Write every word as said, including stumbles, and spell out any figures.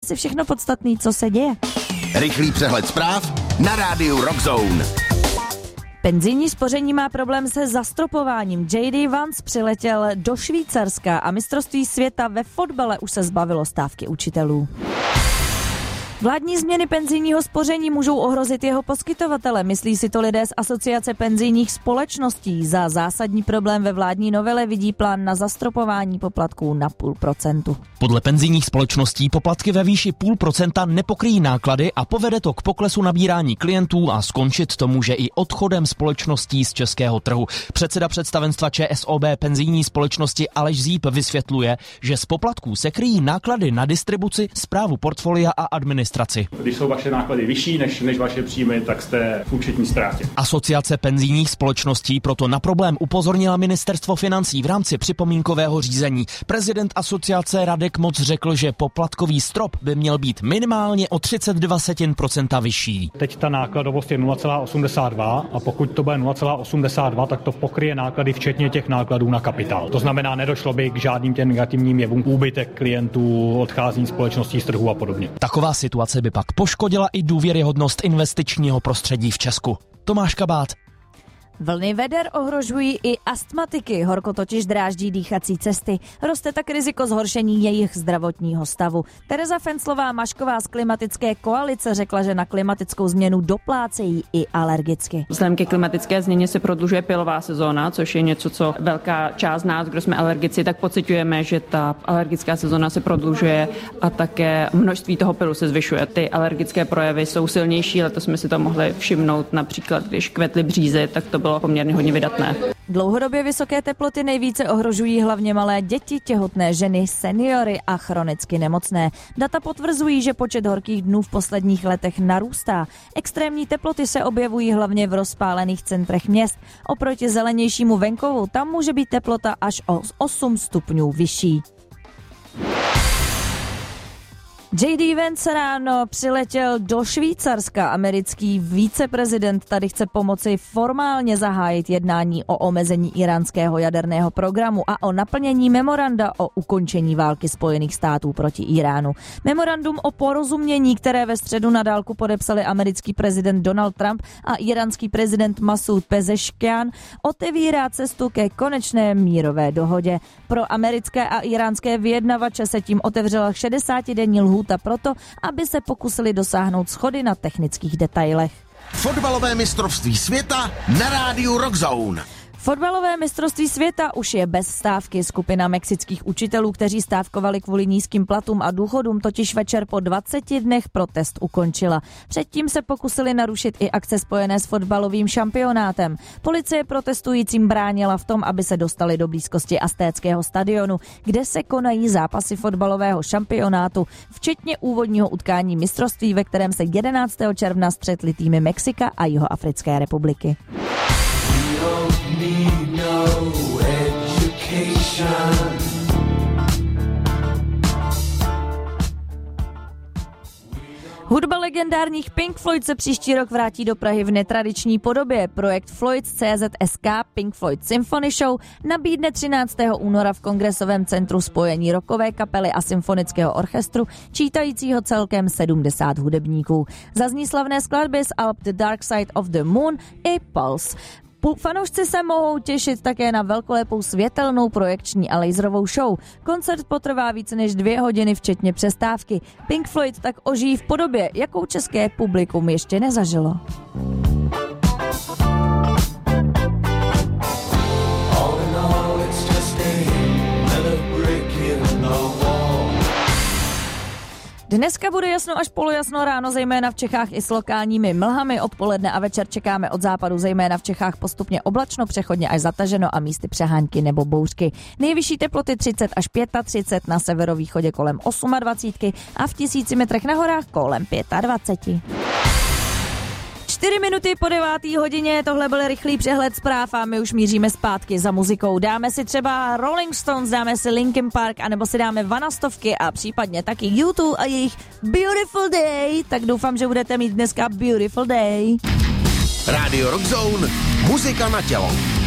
si všechno podstatné, co se děje. Rychlý přehled zpráv na rádiu Rockzone. Penzijní spoření má problém se zastropováním. J D Vance přiletěl do Švýcarska a mistrovství světa ve fotbale už se zbavilo stávky učitelů. Vládní změny penzijního spoření můžou ohrozit jeho poskytovatele, myslí si to lidé z Asociace penzijních společností. Za zásadní problém ve vládní novele vidí plán na zastropování poplatků na půl procentu. Podle penzijních společností poplatky ve výši půl procenta nepokryjí náklady a povede to k poklesu nabírání klientů a skončit to může i odchodem společností z českého trhu. Předseda představenstva Č S O B penzijní společnosti Aleš Zíp vysvětluje, že z poplatků se kryjí náklady na distribuci, správu portfolia a administraci. Když jsou vaše náklady vyšší než, než vaše příjmy, tak jste v účetní ztrátě. Asociace penzijních společností proto na problém upozornila ministerstvo financí v rámci připomínkového řízení. Prezident asociace Radek Moc řekl, že poplatkový strop by měl být minimálně o třicet dva procenta vyšší. Teď ta nákladovost je nula celá osmdesát dva a pokud to bude nula celá osmdesát dva, tak to pokryje náklady včetně těch nákladů na kapitál. To znamená, nedošlo by k žádným těm negativním jevům, úbytek klientů, odcházení společností z trhu a podobně. Taková situace by pak poškodila i důvěryhodnost investičního prostředí v Česku. Tomáš Kabát. Vlny veder ohrožují i astmatiky, horko totiž dráždí dýchací cesty. Roste tak riziko zhoršení jejich zdravotního stavu. Tereza Fenclová-Mašková z Klimatické koalice řekla, že na klimatickou změnu doplácejí i alergicky. Vzhledem ke klimatické změně se prodlužuje pilová sezóna, což je něco, co velká část nás, kdo jsme alergici, tak pociťujeme, že ta alergická sezóna se prodlužuje a také množství toho pilu se zvyšuje. Ty alergické projevy jsou silnější, letos jsme si to mohli všimnout, například když kvetly břízy, tak to bylo poměrně hodně vydatné. Dlouhodobě vysoké teploty nejvíce ohrožují hlavně malé děti, těhotné ženy, seniory a chronicky nemocné. Data potvrzují, že počet horkých dnů v posledních letech narůstá. Extrémní teploty se objevují hlavně v rozpálených centrech měst. Oproti zelenějšímu venkovu tam může být teplota až o osm stupňů vyšší. J D Vance ráno přiletěl do Švýcarska. Americký viceprezident tady chce pomoci formálně zahájit jednání o omezení iránského jaderného programu a o naplnění memoranda o ukončení války Spojených států proti Iránu. Memorandum o porozumění, které ve středu na dálku podepsali americký prezident Donald Trump a iránský prezident Masoud Pezeškian, otevírá cestu ke konečné mírové dohodě. Pro americké a iránské vyjednavače se tím otevřela šedesátidenní lhůta proto, aby se pokusili dosáhnout shody na technických detailech. Fotbalové mistrovství světa na rádiu Rockzone. Fotbalové mistrovství světa už je bez stávky. Skupina mexických učitelů, kteří stávkovali kvůli nízkým platům a důchodům, totiž večer po dvaceti dnech protest ukončila. Předtím se pokusili narušit i akce spojené s fotbalovým šampionátem. Policie protestujícím bránila v tom, aby se dostali do blízkosti Aztéckého stadionu, kde se konají zápasy fotbalového šampionátu, včetně úvodního utkání mistrovství, ve kterém se jedenáctého června střetly týmy Mexika a Jihoafrické republiky. Need no education. Hudba legendárních Pink Floyd se příští rok vrátí do Prahy v netradiční podobě. Projekt Floyds C Z S K Pink Floyd Symphony Show nabídne třináctého února v Kongresovém centru spojení rockové kapely a symfonického orchestru, čítajícího celkem sedmdesát hudebníků. Zazní slavné skladby z alb The Dark Side of the Moon i Pulse. Fanoušci se mohou těšit také na velkolepou světelnou projekční a laserovou show. Koncert potrvá více než dvě hodiny včetně přestávky. Pink Floyd tak ožijí v podobě, jakou české publikum ještě nezažilo. Dneska bude jasno až polojasno, ráno zejména v Čechách i s lokálními mlhami, odpoledne a večer čekáme od západu zejména v Čechách postupně oblačno, přechodně až zataženo a místy přehánky nebo bouřky. Nejvyšší teploty třicet až třicet pět, na severovýchodě kolem dvacet osm a v tisíci metrech na horách kolem dvacet pět. Čtyři minuty po devátý hodině, tohle byl rychlý přehled zpráv a my už míříme zpátky za muzikou. Dáme si třeba Rolling Stones, dáme si Linkin Park, anebo si dáme Vanastovky a případně taky U dva a jejich Beautiful Day. Tak doufám, že budete mít dneska Beautiful Day. Radio Rockzone, muzika na tělo.